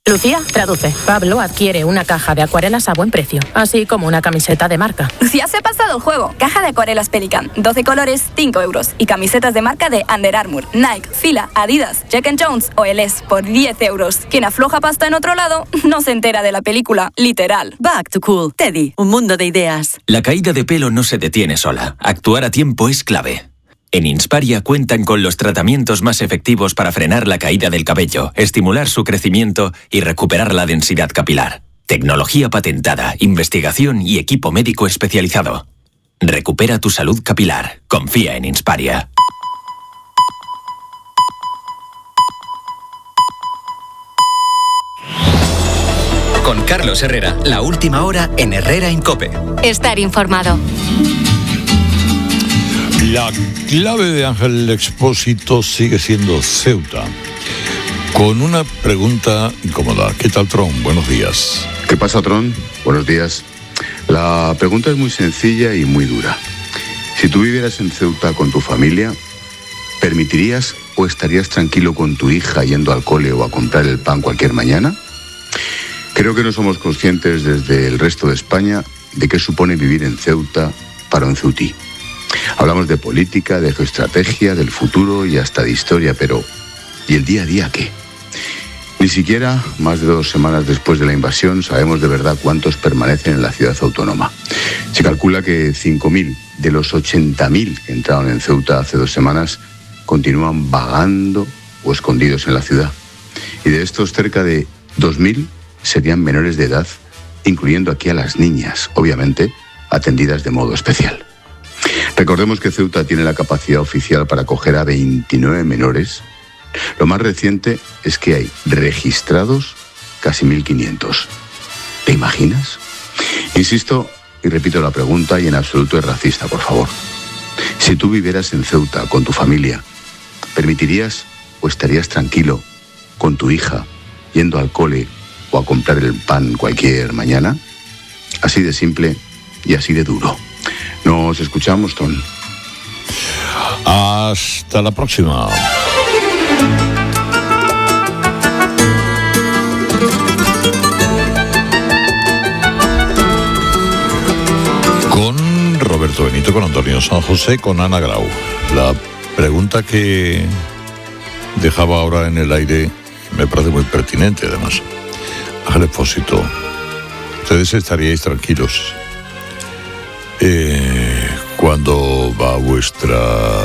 Lucía, traduce. Pablo adquiere una caja de acuarelas a buen precio, así como una camiseta de marca. Lucía se ha pasado el juego. Caja de acuarelas Pelican, 12 colores, 5 euros. Y camisetas de marca de Under Armour, Nike, Fila, Adidas, Jack & Jones o LS por 10 euros. Quien afloja pasta en otro lado no se entera de la película, literal. Back to Cool. Teddy, un mundo de ideas. La caída de pelo no se detiene sola. Actuar a tiempo es clave. En Insparia cuentan con los tratamientos más efectivos para frenar la caída del cabello, estimular su crecimiento y recuperar la densidad capilar. Tecnología patentada, investigación y equipo médico especializado. Recupera tu salud capilar. Confía en Insparia. Con Carlos Herrera, la última hora en Herrera en COPE. Estar informado. La clave de Ángel Expósito sigue siendo Ceuta. Con una pregunta incómoda. ¿Qué tal, Tron? Buenos días. ¿Qué pasa, Tron? Buenos días. La pregunta es muy sencilla y muy dura. Si tú vivieras en Ceuta con tu familia, ¿permitirías o estarías tranquilo con tu hija yendo al cole o a comprar el pan cualquier mañana? Creo que no somos conscientes desde el resto de España de qué supone vivir en Ceuta para un ceutí. Hablamos de política, de geoestrategia, del futuro y hasta de historia, pero ¿y el día a día qué? Ni siquiera, más de 2 semanas después de la invasión, sabemos de verdad cuántos permanecen en la ciudad autónoma. Se calcula que 5.000 de los 80.000 que entraron en Ceuta hace 2 semanas continúan vagando o escondidos en la ciudad. Y de estos, cerca de 2.000 serían menores de edad, incluyendo aquí a las niñas, obviamente, atendidas de modo especial. Recordemos que Ceuta tiene la capacidad oficial para acoger a 29 menores. Lo más reciente es que hay registrados casi 1.500. ¿Te imaginas? Insisto y repito la pregunta, y en absoluto es racista, por favor. Si tú vivieras en Ceuta con tu familia, ¿permitirías o estarías tranquilo con tu hija yendo al cole o a comprar el pan cualquier mañana? Así de simple y así de duro. Nos escuchamos, Ton. Hasta la próxima. Con Roberto Benito, con Antonio San José, con Ana Grau. La pregunta que dejaba ahora en el aire me parece muy pertinente, además. Ángel Expósito, ¿ustedes estaríais tranquilos cuando va vuestra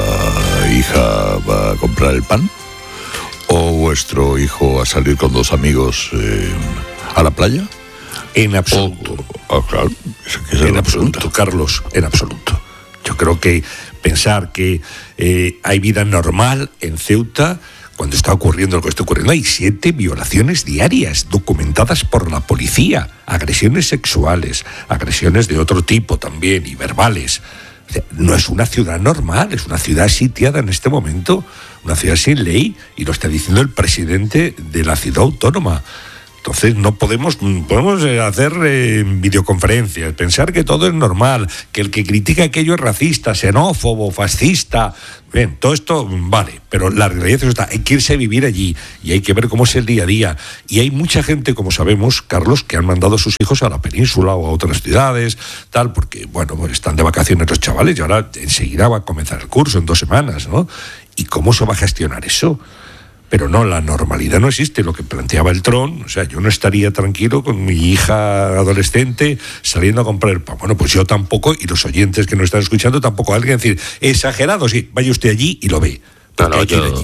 hija a comprar el pan? ¿O vuestro hijo a salir con 2 amigos a la playa? En absoluto. Claro, en absoluto, Carlos, en absoluto. Yo creo que pensar que hay vida normal en Ceuta cuando está ocurriendo lo que está ocurriendo. Hay 7 violaciones diarias documentadas por la policía, agresiones sexuales, agresiones de otro tipo también y verbales. O sea, no es una ciudad normal, es una ciudad sitiada en este momento, una ciudad sin ley, y lo está diciendo el presidente de la ciudad autónoma. Entonces no podemos hacer videoconferencias, pensar que todo es normal, que el que critica aquello es racista, xenófobo, fascista. Bien, todo esto vale, pero la realidad es esta, hay que irse a vivir allí y hay que ver cómo es el día a día. Y hay mucha gente, como sabemos, Carlos, que han mandado a sus hijos a la península o a otras ciudades, tal, porque, bueno, están de vacaciones los chavales y ahora enseguida va a comenzar el curso en 2 semanas, ¿no? ¿Y cómo se va a gestionar eso? Pero no, la normalidad no existe, lo que planteaba el Tron. O sea, yo no estaría tranquilo con mi hija adolescente saliendo a comprar el pan. Bueno, pues yo tampoco, y los oyentes que nos están escuchando tampoco. Alguien decir, exagerado, sí, vaya usted allí y lo ve. No,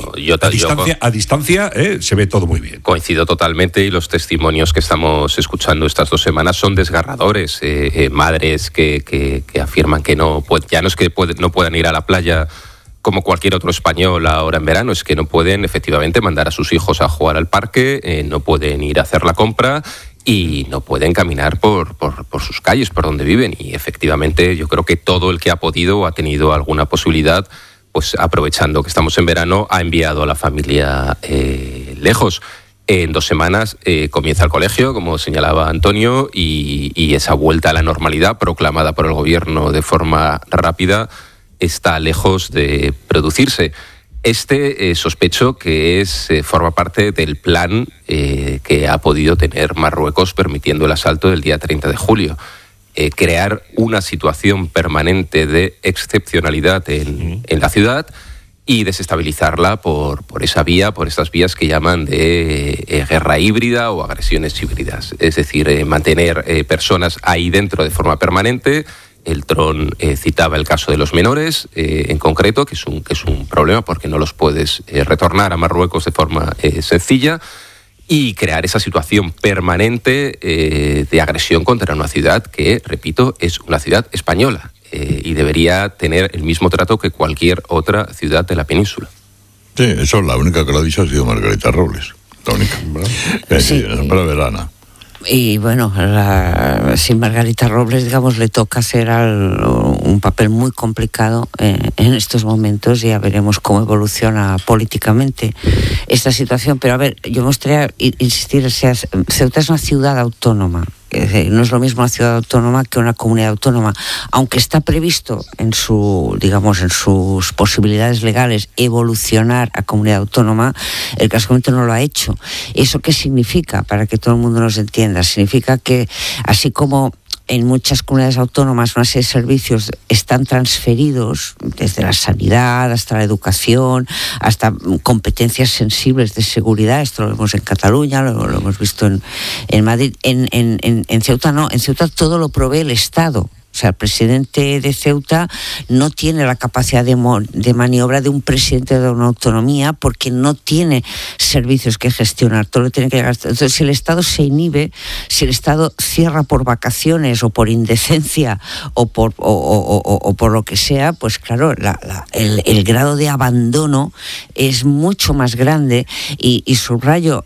a distancia se ve todo muy bien. Coincido totalmente, y los testimonios que estamos escuchando estas 2 semanas son desgarradores. Madres que afirman que no es que no puedan ir a la playa como cualquier otro español ahora en verano, es que no pueden efectivamente mandar a sus hijos a jugar al parque, no pueden ir a hacer la compra y no pueden caminar por sus calles, por donde viven. Y efectivamente yo creo que todo el que ha podido, ha tenido alguna posibilidad, pues aprovechando que estamos en verano, ha enviado a la familia lejos. En 2 semanas comienza el colegio, como señalaba Antonio, y esa vuelta a la normalidad proclamada por el gobierno de forma rápida está lejos de producirse. Sospecho que forma parte del plan que ha podido tener Marruecos permitiendo el asalto del día 30 de julio. Crear una situación permanente de excepcionalidad en la ciudad y desestabilizarla por esa vía, por estas vías que llaman de guerra híbrida o agresiones híbridas. Es decir, mantener personas ahí dentro de forma permanente. El Tron citaba el caso de los menores, en concreto, que es un problema porque no los puedes retornar a Marruecos de forma sencilla, y crear esa situación permanente de agresión contra una ciudad que, repito, es una ciudad española y debería tener el mismo trato que cualquier otra ciudad de la península. Sí, eso la única que lo ha dicho ha sido Margarita Robles, la única. Sí. Para Verana. Y bueno, sin Margarita Robles, digamos, le toca hacer un papel muy complicado en estos momentos. Ya veremos cómo evoluciona políticamente esta situación. Pero a ver, yo me gustaría insistir, o sea, Ceuta es una ciudad autónoma. No es lo mismo una ciudad autónoma que una comunidad autónoma, aunque está previsto en sus posibilidades legales evolucionar a comunidad autónoma. El caso no lo ha hecho. ¿Eso qué significa? Para que todo el mundo nos entienda, significa que así como en muchas comunidades autónomas una serie de servicios están transferidos, desde la sanidad hasta la educación, hasta competencias sensibles de seguridad. Esto lo vemos en Cataluña, lo hemos visto en Madrid. En Ceuta no, en Ceuta todo lo provee el Estado. O sea, el presidente de Ceuta no tiene la capacidad de maniobra de un presidente de una autonomía porque no tiene servicios que gestionar, todo lo tiene que llegar. Entonces, si el Estado se inhibe, si el Estado cierra por vacaciones o por indecencia o por lo que sea, pues claro, el grado de abandono es mucho más grande y subrayo,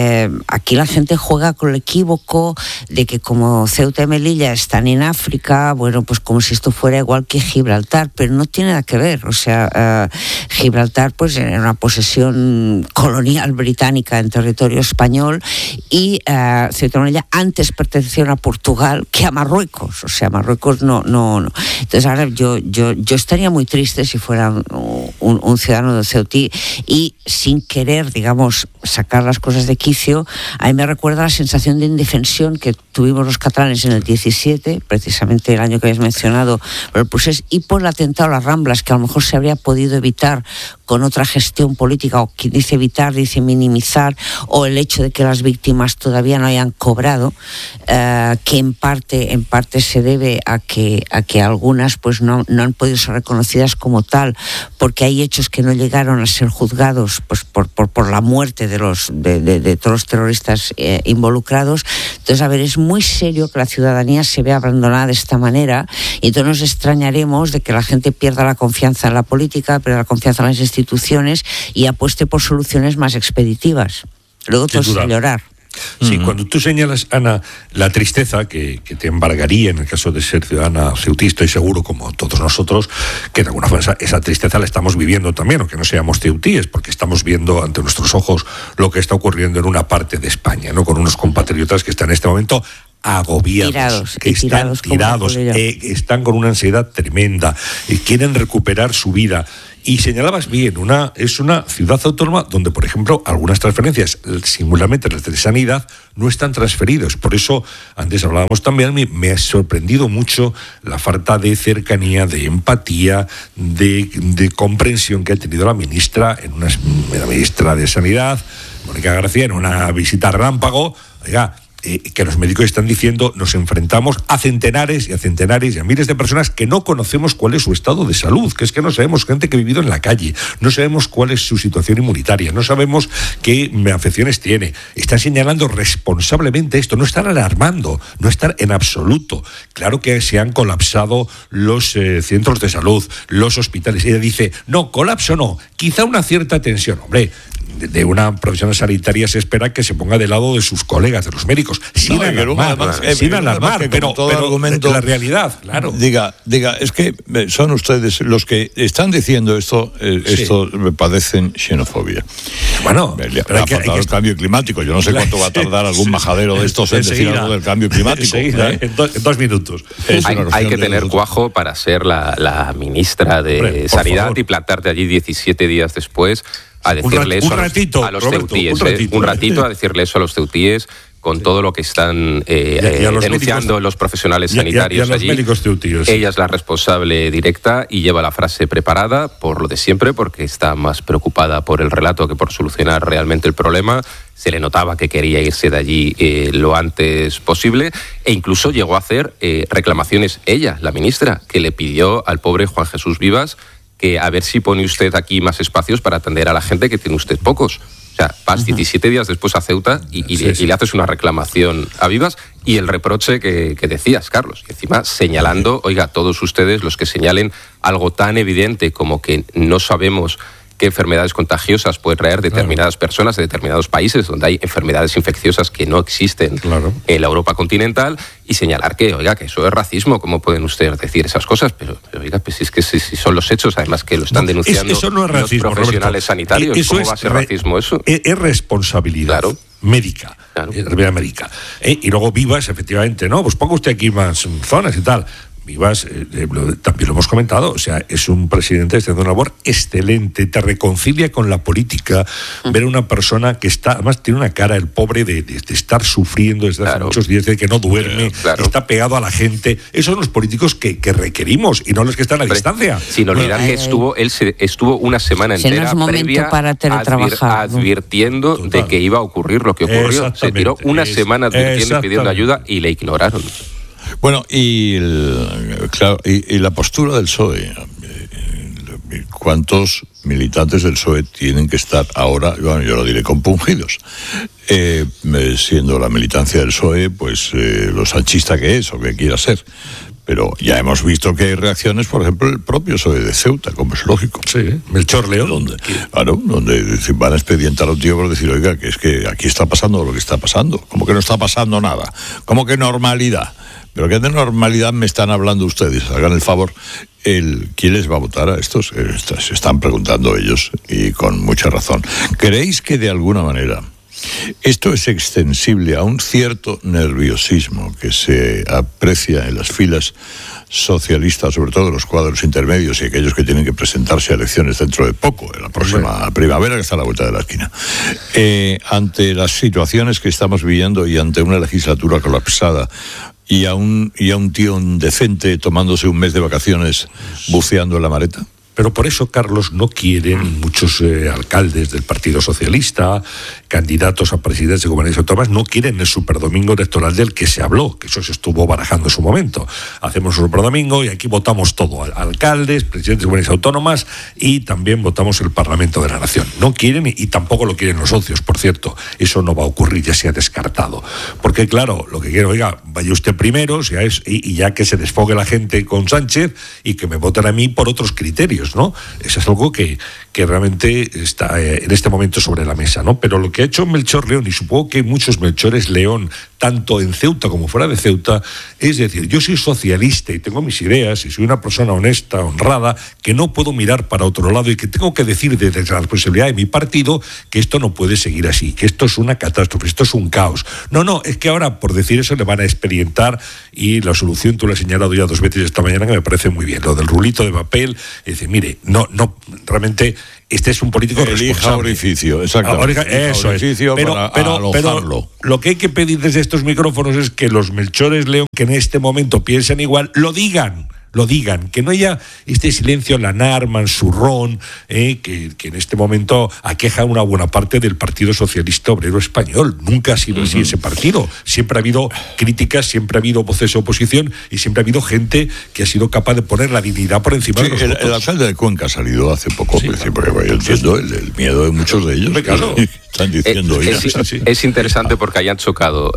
aquí la gente juega con el equívoco de que como Ceuta y Melilla están en África, bueno, pues como si esto fuera igual que Gibraltar, pero no tiene nada que ver. O sea, Gibraltar pues era una posesión colonial británica en territorio español y Ceuta y Melilla antes pertenecieron a Portugal que a Marruecos. O sea, Marruecos no. Entonces ahora yo estaría muy triste si fuera un ciudadano de Ceutí y sin querer, digamos, sacar las cosas de quicio, a mí me recuerda la sensación de indefensión que tuvimos los catalanes en el 17, precisamente el año que habéis mencionado, por el Procés, y por el atentado a las Ramblas, que a lo mejor se habría podido evitar con otra gestión política, o quien dice evitar, dice minimizar, o el hecho de que las víctimas todavía no hayan cobrado, que en parte se debe a que algunas pues no han podido ser reconocidas como tal, porque hay hechos que no llegaron a ser juzgados pues por la muerte de todos los terroristas involucrados. Entonces, a ver, es muy serio que la ciudadanía se vea abandonada de esta manera, y entonces nos extrañaremos de que la gente pierda la confianza en la política, pierda la confianza en las instituciones y apueste por soluciones más expeditivas. Luego todo es llorar. Sí, cuando tú señalas, Ana, la tristeza que te embargaría en el caso de ser ciudadana ceutí, estoy seguro, como todos nosotros, que de alguna forma esa tristeza la estamos viviendo también, aunque no seamos ceutíes, porque estamos viendo ante nuestros ojos lo que está ocurriendo en una parte de España, ¿no? Con unos compatriotas que están en este momento agobiados, están tirados, están con una ansiedad tremenda, quieren recuperar su vida. Y señalabas bien, es una ciudad autónoma donde, por ejemplo, algunas transferencias, singularmente las de sanidad, no están transferidos. Por eso, antes hablábamos también, me ha sorprendido mucho la falta de cercanía, de empatía, de comprensión que ha tenido la ministra de Sanidad, Mónica García, en una visita relámpago. Oiga, que los médicos están diciendo, nos enfrentamos a centenares y a miles de personas que no conocemos cuál es su estado de salud, que es que no sabemos, gente que ha vivido en la calle, no sabemos cuál es su situación inmunitaria, no sabemos qué afecciones tiene. Están señalando responsablemente esto, no están alarmando, no están en absoluto. Claro que se han colapsado los centros de salud, los hospitales. Ella dice, no, colapso no, quizá una cierta tensión. Hombre, de una profesional sanitaria se espera que se ponga del lado de sus colegas, de los médicos, sin alarmar, pero argumento, la realidad, claro. Diga, es que son ustedes los que están diciendo esto, padecen xenofobia. Bueno, le ha faltado el cambio climático. Yo no sé cuánto va a tardar algún majadero de estos en decir algo del cambio climático. En 2 minutos. Hay que tener cuajo para ser la ministra de Sanidad y plantarte allí 17 días después a decirle eso a los Roberto, ceutíes. Un ratito a decirle eso a los ceutíes con todo lo que están denunciando los profesionales sanitarios y a los allí. Médicos ceutíes. Ella es la responsable directa y lleva la frase preparada por lo de siempre, porque está más preocupada por el relato que por solucionar realmente el problema. Se le notaba que quería irse de allí lo antes posible, e incluso llegó a hacer reclamaciones ella, la ministra, que le pidió al pobre Juan Jesús Vivas que a ver si pone usted aquí más espacios para atender a la gente, que tiene usted pocos. O sea, vas 17 días después a Ceuta y le haces una reclamación a Vivas, y el reproche que decías, Carlos, y encima señalando, oiga, todos ustedes los que señalen algo tan evidente como que no sabemos qué enfermedades contagiosas pueden traer determinadas personas de determinados países donde hay enfermedades infecciosas que no existen en la Europa continental, y señalar que, oiga, que eso es racismo. ¿Cómo pueden ustedes decir esas cosas? Pero oiga, pues es que si son los hechos, además, que lo están denunciando eso no es racismo, los profesionales sanitarios. ¿Cómo va a ser racismo eso? Es responsabilidad médica. Médica. Y luego Vivas, efectivamente, no, pues ponga usted aquí más zonas y tal. Vivas, también lo hemos comentado, o sea, es un presidente que está haciendo una labor excelente, te reconcilia con la política, ver a una persona que está, además tiene una cara, el pobre, de estar sufriendo desde hace muchos días, de que no duerme, está pegado a la gente. Esos son los políticos que requerimos, y no los que están a distancia. Sin olvidar que él estuvo una semana entera previa para advirtiendo de que iba a ocurrir lo que ocurrió. Se tiró una semana advirtiendo y pidiendo ayuda, y le ignoraron. Bueno, y la postura del PSOE. ¿Cuántos militantes del PSOE tienen que estar ahora, bueno, yo lo diré, compungidos? Siendo la militancia del PSOE, pues lo sanchista que es o que quiera ser. Pero ya hemos visto que hay reacciones, por ejemplo, el propio PSOE de Ceuta, como es lógico. Sí, Melchor León. Donde van a expedientar a un tío por decir, oiga, que es que aquí está pasando lo que está pasando. ¿Cómo que no está pasando nada? ¿Cómo que normalidad? ¿Pero qué de normalidad me están hablando ustedes? Hagan el favor. ¿Quién les va a votar a estos? Se están preguntando ellos, y con mucha razón. ¿Creéis que de alguna manera esto es extensible a un cierto nerviosismo que se aprecia en las filas socialistas, sobre todo en los cuadros intermedios y aquellos que tienen que presentarse a elecciones dentro de poco, en la próxima primavera, que está a la vuelta de la esquina, ante las situaciones que estamos viviendo y ante una legislatura colapsada y a un tío indecente tomándose un mes de vacaciones buceando en la Mareta? Pero por eso, Carlos, no quieren muchos alcaldes del Partido Socialista, candidatos a presidencia como Comunidades Autónomas, no quieren el superdomingo electoral del que se habló, que eso se estuvo barajando en su momento. Hacemos un superdomingo y aquí votamos todo, alcaldes, presidentes de Comunidades Autónomas, y también votamos el Parlamento de la Nación. No quieren, y tampoco lo quieren los socios, por cierto. Eso no va a ocurrir, ya se ha descartado. Porque claro, lo que quiero, oiga, vaya usted primero, y ya que se desfogue la gente con Sánchez y que me voten a mí por otros criterios, ¿no? Eso es algo que realmente está en este momento sobre la mesa, ¿no? Pero lo que ha hecho Melchor León, y supongo que muchos Melchores León, tanto en Ceuta como fuera de Ceuta, es decir, yo soy socialista y tengo mis ideas y soy una persona honesta, honrada, que no puedo mirar para otro lado y que tengo que decir desde la responsabilidad de mi partido que esto no puede seguir así, que esto es una catástrofe, esto es un caos. No, es que ahora por decir eso le van a expedientar, y la solución tú la has señalado ya 2 veces esta mañana, que me parece muy bien, lo del rulito de papel, y decir, mire, no, realmente este es un político responsable. Orificio, exactamente. Eso es. Pero lo que hay que pedir desde estos micrófonos es que los Melchores León, que en este momento piensan igual, lo digan, que no haya este silencio lanar, mansurrón, que en este momento aqueja una buena parte del Partido Socialista Obrero Español. Nunca ha sido así ese partido. Siempre ha habido críticas, siempre ha habido voces de oposición, y siempre ha habido gente que ha sido capaz de poner la dignidad por encima de los votos. El alcalde de Cuenca ha salido hace poco, porque yo entiendo el miedo de muchos de ellos. Claro. Están diciendo es interesante porque hayan chocado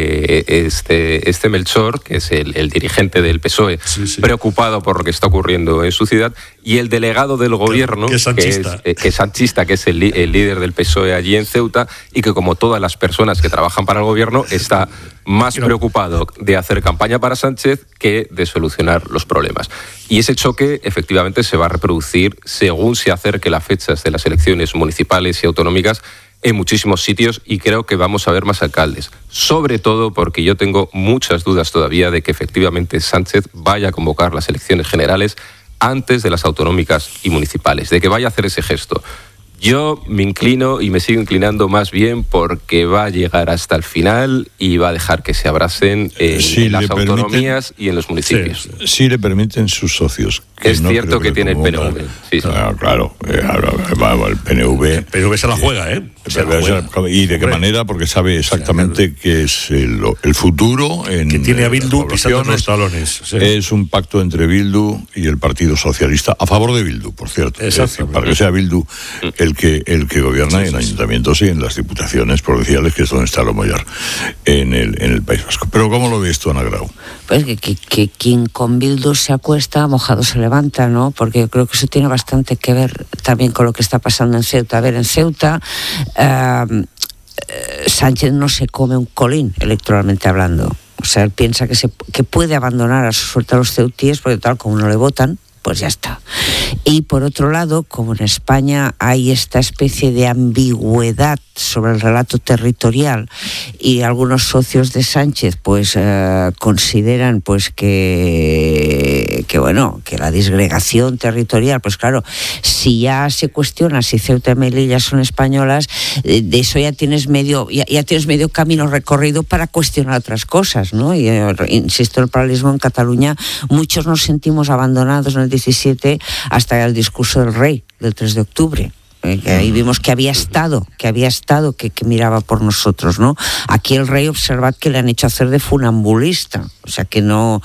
este Melchor, que es el dirigente del PSOE, preocupado por lo que está ocurriendo en su ciudad, y el delegado del gobierno, que es sanchista, que es el líder del PSOE allí en Ceuta, y que, como todas las personas que trabajan para el gobierno, está más preocupado de hacer campaña para Sánchez que de solucionar los problemas. Y ese choque efectivamente se va a reproducir según se acerque las fechas de las elecciones municipales y autonómicas en muchísimos sitios, y creo que vamos a ver más alcaldes, sobre todo porque yo tengo muchas dudas todavía de que efectivamente Sánchez vaya a convocar las elecciones generales antes de las autonómicas y municipales, de que vaya a hacer ese gesto. Yo me inclino y me sigo inclinando más bien porque va a llegar hasta el final y va a dejar que se abracen en las autonomías y en los municipios. Sí le permiten sus socios. Es cierto que tiene el PNV. Sí. Claro, el PNV... El PNV se la juega, ¿eh? ¿Y de qué manera? Porque sabe exactamente que es el futuro. Que tiene a Bildu pisando los talones. Sí. Es un pacto entre Bildu y el Partido Socialista, a favor de Bildu, por cierto. Es decir, para que sea Bildu el que gobierna en ayuntamientos y en las diputaciones provinciales, que es donde está lo mayor en el País Vasco. Pero ¿cómo lo ves tú, Ana Grau? Pues que quien con Bildu se acuesta, mojado se levanta, ¿no? Porque yo creo que eso tiene bastante que ver también con lo que está pasando en Ceuta. A ver, en Ceuta Sánchez no se come un colín electoralmente hablando. O sea, él piensa que puede abandonar a su suerte a los ceutíes, porque tal como no le votan, pues ya está. Y por otro lado, como en España hay esta especie de ambigüedad sobre el relato territorial y algunos socios de Sánchez pues consideran pues que la disgregación territorial, pues claro, si ya se cuestiona si Ceuta y Melilla son españolas, de eso ya tienes medio camino recorrido para cuestionar otras cosas, ¿no? Y insisto, el paralelismo en Cataluña, muchos nos sentimos abandonados en el 17 hasta el discurso del rey del 3 de octubre. Que ahí vimos que había estado, que miraba por nosotros, ¿no? Aquí el rey, observad que le han hecho hacer de funambulista, o sea que no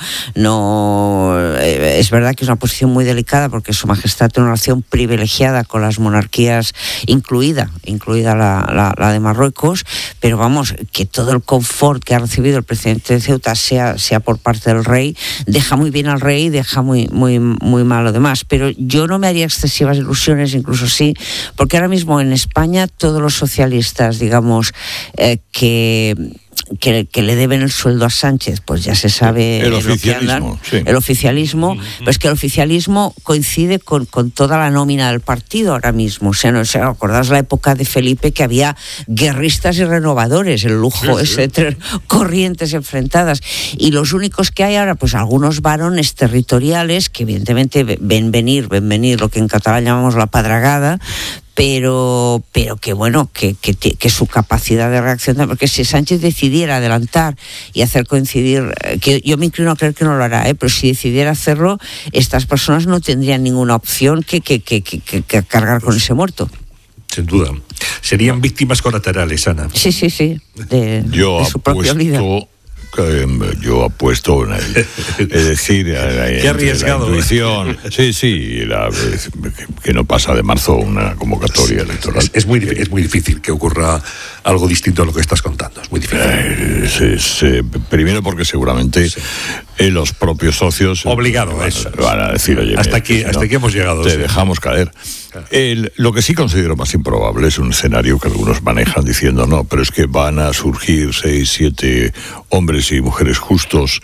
es verdad que es una posición muy delicada porque Su Majestad tiene una relación privilegiada con las monarquías, incluida la de Marruecos, pero vamos, que todo el confort que ha recibido el presidente de Ceuta sea por parte del rey, deja muy bien al rey, deja muy mal lo demás, pero yo no me haría excesivas ilusiones, incluso sí, porque ahora mismo en España todos los socialistas, digamos, que le deben el sueldo a Sánchez, pues ya se sabe el oficialismo, sí. El oficialismo, pues que el oficialismo coincide con toda la nómina del partido ahora mismo. O sea, acordaos la época de Felipe que había guerristas y renovadores, el lujo ese de tener corrientes enfrentadas. Y los únicos que hay ahora, pues algunos varones territoriales que evidentemente ven venir lo que en catalán llamamos la padragada, pero que bueno, que su capacidad de reacción, porque si Sánchez decidiera adelantar y hacer coincidir, que yo me inclino a creer que no lo hará, pero si decidiera hacerlo, estas personas no tendrían ninguna opción que cargar con ese muerto. Sin duda. Serían víctimas colaterales, Ana. Sí. De su propio líder. Yo apuesto, es decir, qué arriesgado, la intuición, que no pasa de marzo una convocatoria electoral. Es muy difícil que ocurra algo distinto a lo que estás contando, es muy difícil. Primero porque seguramente los propios socios van a decir, oye, hasta aquí hemos llegado. Te dejamos caer. Lo que sí considero más improbable es un escenario que algunos manejan diciendo no, pero es que van a surgir 6, 7 hombres y mujeres justos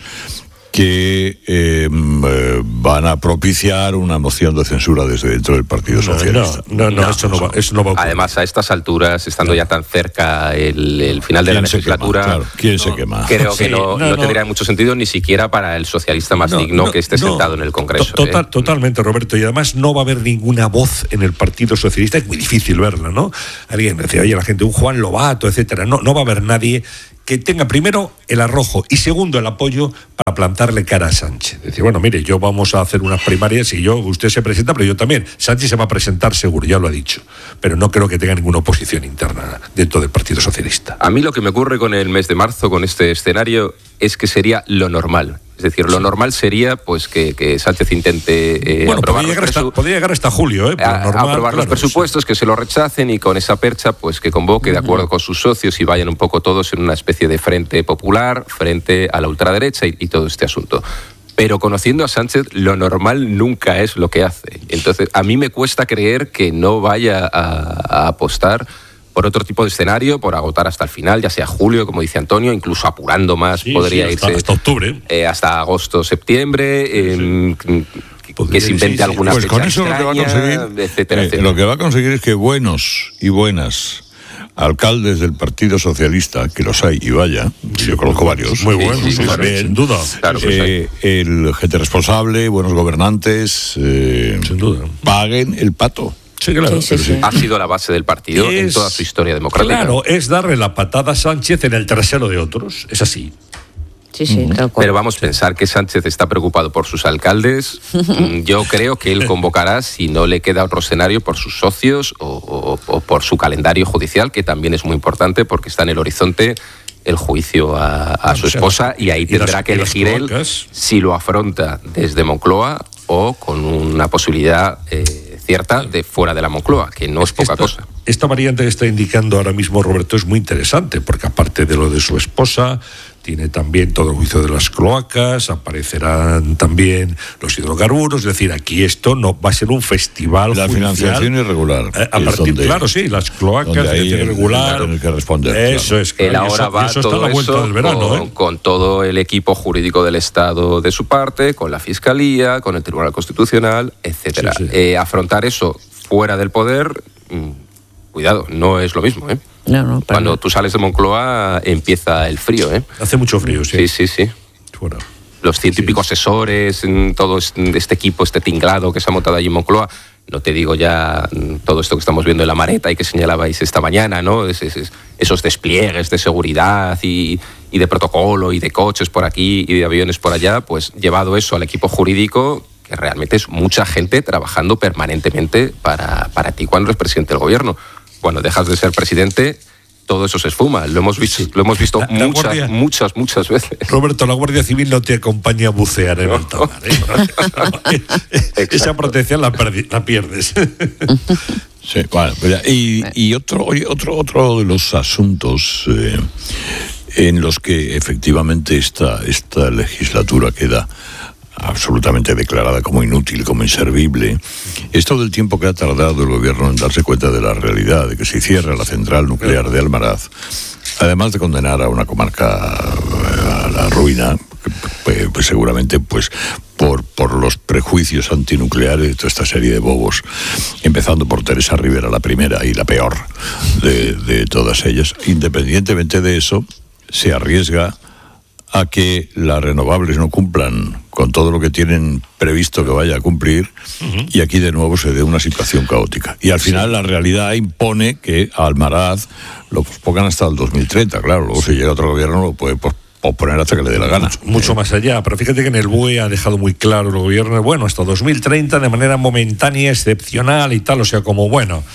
que van a propiciar una moción de censura desde dentro del Partido Socialista. No, eso no va a ocurrir. Además, a estas alturas, estando ya tan cerca el final de la legislatura, ¿quién se quema? Creo que no tendría mucho sentido ni siquiera para el socialista más digno que esté sentado en el Congreso. Totalmente, Roberto, y además no va a haber ninguna voz en el Partido Socialista, es muy difícil verla, ¿no? Alguien decía, oye, la gente, un Juan Lobato, etcétera, no va a haber nadie que tenga primero el arrojo y segundo el apoyo para plantarle cara a Sánchez. Decir, bueno, mire, yo vamos a hacer unas primarias y usted se presenta, pero yo también. Sánchez se va a presentar seguro, ya lo ha dicho, pero no creo que tenga ninguna oposición interna dentro del Partido Socialista. A mí lo que me ocurre con el mes de marzo, con este escenario, es que sería lo normal. Es decir, lo normal sería pues que Sánchez intente podría llegar hasta julio, aprobar los presupuestos, que se lo rechacen y con esa percha pues que convoque de acuerdo con sus socios y vayan un poco todos en una especie de frente popular frente a la ultraderecha y todo este asunto. Pero conociendo a Sánchez, lo normal nunca es lo que hace. Entonces, a mí me cuesta creer que no vaya a apostar por otro tipo de escenario, por agotar hasta el final, ya sea julio, como dice Antonio, incluso apurando más, podría irse hasta octubre, hasta agosto, septiembre, que se invente alguna pues fecha con eso extraña, lo que va a conseguir, etcétera. Lo que va a conseguir es que buenos y buenas alcaldes del Partido Socialista, que los hay y vaya, yo conozco varios, muy buenos, sin duda, claro, el gente responsable, buenos gobernantes, sin duda, paguen el pato. Sí, claro. Sí. Ha sido la base del partido en toda su historia democrática. Claro, es darle la patada a Sánchez en el trasero de otros. Es así. Sí, tal cual. Pero vamos a pensar que Sánchez está preocupado por sus alcaldes. Yo creo que él convocará, si no le queda otro escenario, por sus socios o por su calendario judicial, que también es muy importante porque está en el horizonte el juicio a su esposa, y ahí tendrá que elegir él si lo afronta desde Moncloa o con una posibilidad cierta de fuera de la Moncloa, que no es poca cosa. Esta variante que está indicando ahora mismo Roberto es muy interesante, porque aparte de lo de su esposa, tiene también todo el juicio de las cloacas, aparecerán también los hidrocarburos, es decir, aquí esto no va a ser un festival la judicial. Financiación irregular. A partir, claro, sí, las cloacas, financiación irregular. El que responder, eso claro. es, claro. Él ahora va eso todo está a la vuelta eso del verano, con todo el equipo jurídico del Estado de su parte, con la Fiscalía, con el Tribunal Constitucional, etcétera. Sí. Afrontar eso fuera del poder, cuidado, no es lo mismo, ¿eh? No, Cuando tú sales de Moncloa empieza el frío, ¿eh? Hace mucho frío, sí. Sí. Bueno. Los 100 y pico asesores, todo este equipo, este tinglado que se ha montado allí en Moncloa. No te digo ya todo esto que estamos viendo en la Mareta y que señalabais esta mañana, ¿no? Esos despliegues de seguridad y de protocolo y de coches por aquí y de aviones por allá, pues llevado eso al equipo jurídico, que realmente es mucha gente trabajando permanentemente para ti cuando eres presidente del gobierno. Cuando dejas de ser presidente, todo eso se esfuma. Lo hemos visto muchas veces. Roberto, la Guardia Civil no te acompaña a bucear en alta mar, ¿eh? Esa protección la pierdes. Sí, bueno, y otro de los asuntos en los que efectivamente esta legislatura queda absolutamente declarada como inútil, como inservible, es todo el tiempo que ha tardado el gobierno en darse cuenta de la realidad, de que si cierra la central nuclear de Almaraz, además de condenar a una comarca a la ruina, pues seguramente pues por los prejuicios antinucleares de toda esta serie de bobos, empezando por Teresa Rivera, la primera y la peor de todas ellas. Independientemente de eso, se arriesga a que las renovables no cumplan con todo lo que tienen previsto que vaya a cumplir, y aquí de nuevo se dé una situación caótica. Y al final la realidad impone que a Almaraz lo pospongan hasta el 2030, claro, luego si llega otro gobierno lo puede posponer hasta que le dé la gana. Mucho más allá, pero fíjate que en el BOE ha dejado muy claro el gobierno, bueno, hasta 2030 de manera momentánea, excepcional y tal, o sea, como bueno,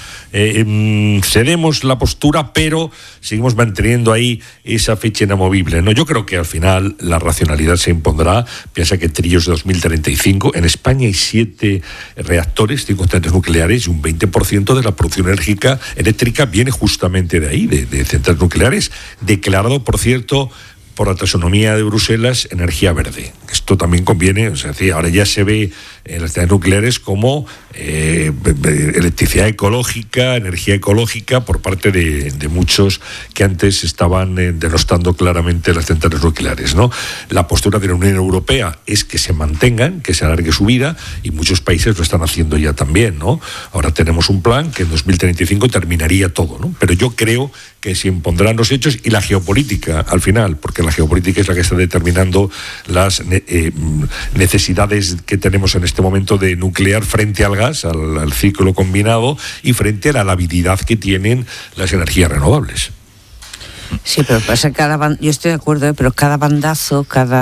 cedemos la postura, pero seguimos manteniendo ahí esa fecha inamovible, ¿no? Yo creo que al final la racionalidad se impondrá. Piensa que trillos de 2035, en España hay 7 reactores, 5 centrales nucleares, y un 20% de la producción eléctrica viene justamente de ahí, de centrales nucleares, declarado, por cierto, por la taxonomía de Bruselas, energía verde. Esto también conviene, o sea, ahora ya se ve en las centrales nucleares como electricidad ecológica, energía ecológica, por parte de muchos que antes estaban denostando claramente las centrales nucleares, ¿no? La postura de la Unión Europea es que se mantengan, que se alargue su vida, y muchos países lo están haciendo ya también, ¿no? Ahora tenemos un plan que en 2035 terminaría todo, ¿no? Pero yo creo que se impondrán los hechos y la geopolítica al final, porque la geopolítica es la que está determinando las necesidades que tenemos en este momento de nuclear frente al gas, al ciclo combinado, y frente a la habilidad que tienen las energías renovables. Sí, pero pasa yo estoy de acuerdo, pero cada bandazo,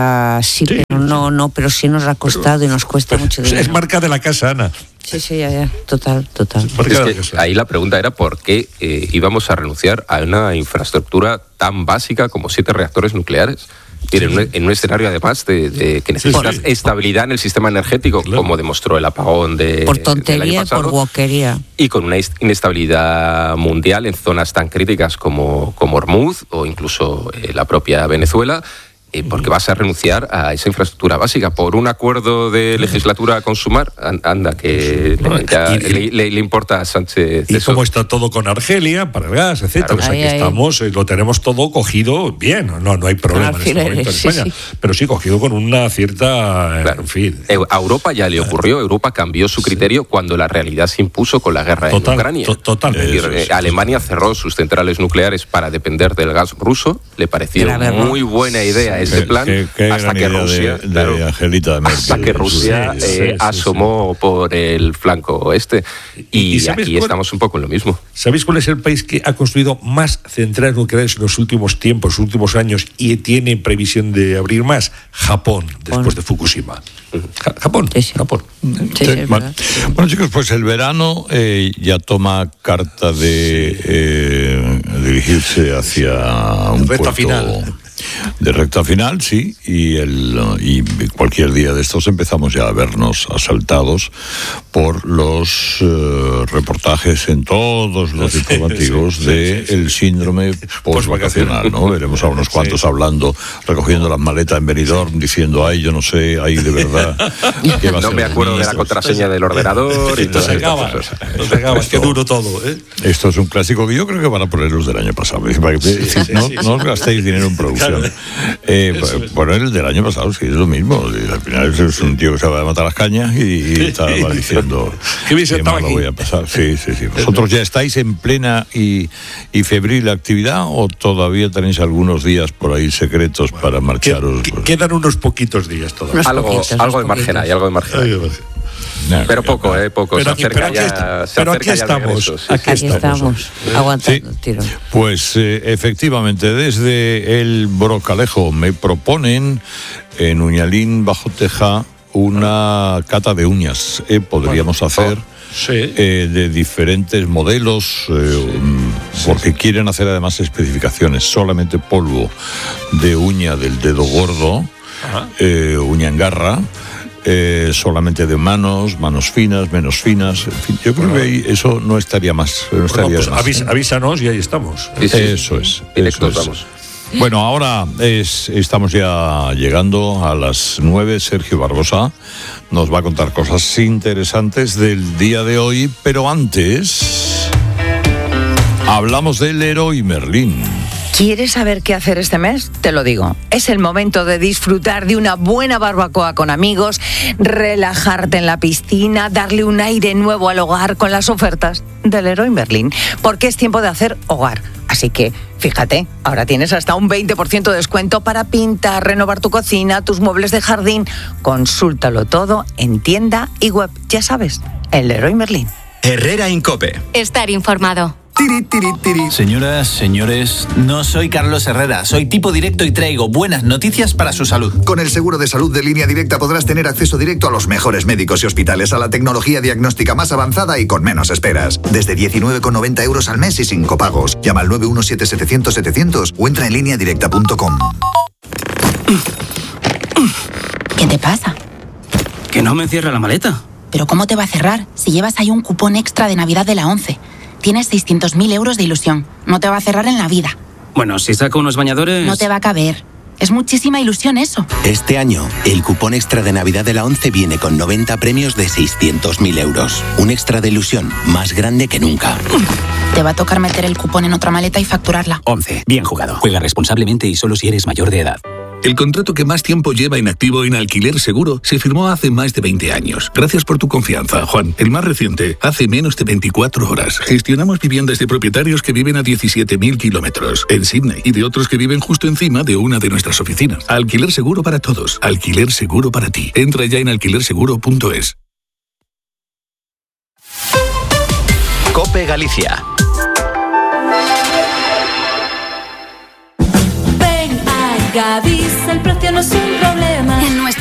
pero sí nos ha costado y nos cuesta mucho dinero. Es marca de la casa, Ana. Sí, ya, total. Es que ahí la pregunta era por qué íbamos a renunciar a una infraestructura tan básica como 7 reactores nucleares. En un escenario, además, de que necesitas estabilidad en el sistema energético, claro, como demostró el apagón por tontería, por guaquería. Y con una inestabilidad mundial en zonas tan críticas como Hormuz o incluso la propia Venezuela. Porque vas a renunciar a esa infraestructura básica por un acuerdo de legislatura a consumar. Anda, que le importa a Sánchez. Y cómo está todo con Argelia para el gas, etcétera. Claro, o sea, que estamos, lo tenemos todo cogido bien. No hay problema en este momento en España. Sí. Pero sí, cogido con una cierta... Claro. En fin. A Europa ya le ocurrió. Europa cambió su criterio cuando la realidad se impuso con la guerra en Ucrania. Totalmente. Alemania cerró sus centrales nucleares para depender del gas ruso. Le pareció muy buena idea era ese plan, hasta que Rusia, de Angelita de Merkel. Hasta que Rusia asomó por el flanco oeste. Y aquí estamos un poco en lo mismo. ¿Sabéis cuál es el país que ha construido más centrales nucleares en los últimos tiempos, los últimos años, y tiene previsión de abrir más? Japón, después de Fukushima. Japón. Japón. Bueno, chicos, pues el verano ya toma carta de dirigirse hacia un recta puerto final. De recta final, sí, y cualquier día de estos empezamos ya a vernos asaltados por los reportajes en todos los informativos del síndrome postvacacional, ¿no? Veremos a unos cuantos hablando, recogiendo las maletas en Benidorm, diciendo, ay, yo no sé, ay, de verdad, ¿qué va a ser? No me acuerdo de la contraseña del ordenador. Y no se acaba, es que duro todo, ¿eh? Esto es un clásico que yo creo que van a poner los del año pasado. No os gastéis dinero en producción. Bueno, el del año pasado sí es lo mismo. Al final es un tío que se va a matar las cañas y estaba diciendo que mal lo voy a pasar. Sí. ¿Vosotros ya estáis en plena y febril actividad o todavía tenéis algunos días por ahí secretos para marcharos? Quedan unos poquitos días todavía. Algo de margen hay, algo de margen hay. Pero poco, poco. Pero aquí estamos. Aquí estamos, aguantando el tiro. Pues efectivamente, desde el Brocalejo me proponen en Uñalín Bajo Teja una cata de uñas. Podríamos hacer de diferentes modelos, porque quieren hacer además especificaciones, solamente polvo de uña del dedo gordo, uña en garra, solamente de manos finas, menos finas. En fin, yo creo que ahí eso no estaría más. Avísanos y ahí estamos. Eso es. Vamos. Bueno, ahora estamos ya llegando a las 9. Sergio Barbosa nos va a contar cosas interesantes del día de hoy, pero antes hablamos del Leroy Merlin. ¿Quieres saber qué hacer este mes? Te lo digo. Es el momento de disfrutar de una buena barbacoa con amigos, relajarte en la piscina, darle un aire nuevo al hogar con las ofertas del Leroy Merlin, porque es tiempo de hacer hogar. Así que, fíjate, ahora tienes hasta un 20% de descuento para pintar, renovar tu cocina, tus muebles de jardín. Consúltalo todo en tienda y web. Ya sabes, el Leroy Merlin. Herrera Incope. Estar informado. Señoras, señores, no soy Carlos Herrera, soy tipo directo y traigo buenas noticias para su salud. Con el seguro de salud de Línea Directa podrás tener acceso directo a los mejores médicos y hospitales, a la tecnología diagnóstica más avanzada y con menos esperas. Desde 19,90 euros al mes y sin copagos. Llama al 917-700-700 o entra en lineadirecta.com. ¿Qué te pasa? Que no me cierra la maleta. ¿Pero cómo te va a cerrar si llevas ahí un cupón extra de Navidad de la 11? Tienes 600.000 euros de ilusión. No te va a cerrar en la vida. Bueno, si saco unos bañadores... No te va a caber. Es muchísima ilusión eso. Este año, el cupón extra de Navidad de la 11 viene con 90 premios de 600.000 euros. Un extra de ilusión más grande que nunca. Te va a tocar meter el cupón en otra maleta y facturarla. 11. Bien jugado. Juega responsablemente y solo si eres mayor de edad. El contrato que más tiempo lleva inactivo en Alquiler Seguro se firmó hace más de 20 años. Gracias por tu confianza, Juan. El más reciente, hace menos de 24 horas. Gestionamos viviendas de propietarios que viven a 17.000 kilómetros en Sydney y de otros que viven justo encima de una de nuestras oficinas. Alquiler Seguro para todos. Alquiler Seguro para ti. Entra ya en alquilerseguro.es. COPE Galicia. Gadis, el precio no es un problema. En nuestra